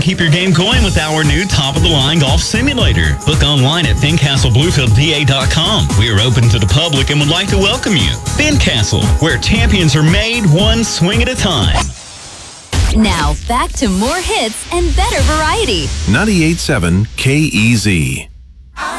Keep your game going with our new top-of-the-line golf simulator. Book online at fincastlebluefieldpa.com. We are open to the public and would like to welcome you. Fincastle, where champions are made one swing at a time. Now, back to more hits and better variety. 98.7 KEZ.